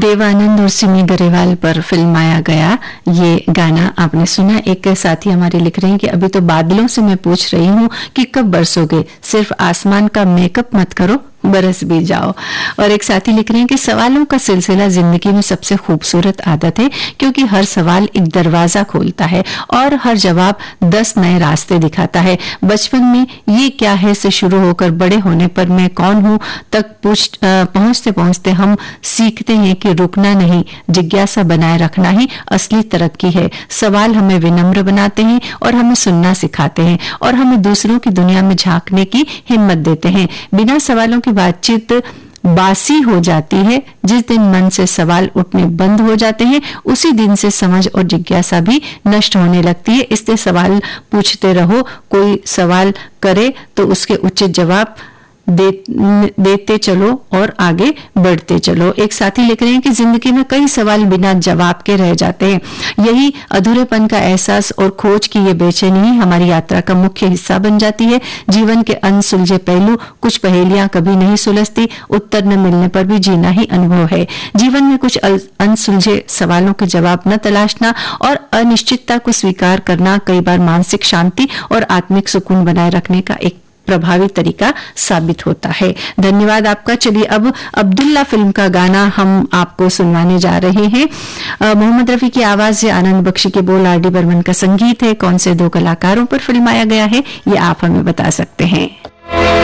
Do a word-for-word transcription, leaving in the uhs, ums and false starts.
देवानंद और सिमी गरेवाल पर फिल्माया गया ये गाना आपने सुना। एक साथी हमारे लिख रहे हैं कि अभी तो बादलों से मैं पूछ रही हूँ कि कब बरसोगे, सिर्फ आसमान का मेकअप मत करो, बरस भी जाओ। और एक साथी लिख रहे हैं कि सवालों का सिलसिला जिंदगी में सबसे खूबसूरत आदत है, क्योंकि हर सवाल एक दरवाजा खोलता है और हर जवाब दस नए रास्ते दिखाता है। बचपन में ये क्या है से शुरू होकर बड़े होने पर मैं कौन हूँ तक पहुंचते पहुंचते हम सीखते हैं कि रुकना नहीं, जिज्ञासा बनाए रखना ही असली तरक्की है। सवाल हमें विनम्र बनाते हैं और हमें सुनना सिखाते हैं और हमें दूसरों की दुनिया में झांकने की हिम्मत देते हैं। बिना सवालों की बातचीत बासी हो जाती है। जिस दिन मन से सवाल उठने बंद हो जाते हैं, उसी दिन से समझ और जिज्ञासा भी नष्ट होने लगती है। इसलिए सवाल पूछते रहो। कोई सवाल करे तो उसके उचित जवाब दे, देते चलो और आगे बढ़ते चलो। एक साथी लिख रहे हैं कि जिंदगी में कई सवाल बिना जवाब के रह जाते हैं। यही अधूरेपन का एहसास और खोज की ये बेचैनी हमारी यात्रा का मुख्य हिस्सा बन जाती है। जीवन के अनसुलझे पहलू, कुछ पहेलियां कभी नहीं सुलझती, उत्तर न मिलने पर भी जीना ही अनुभव है। जीवन में कुछ अनसुलझे सवालों के जवाब न तलाशना और अनिश्चितता को स्वीकार करना कई बार मानसिक शांति और आत्मिक सुकून बनाए रखने का एक प्रभावी तरीका साबित होता है। धन्यवाद आपका। चलिए अब अब्दुल्ला फिल्म का गाना हम आपको सुनवाने जा रहे हैं। मोहम्मद रफी की आवाज से, आनंद बख्शी के बोल, आर डी बर्मन का संगीत है। कौन से दो कलाकारों पर फिल्माया गया है ये आप हमें बता सकते हैं।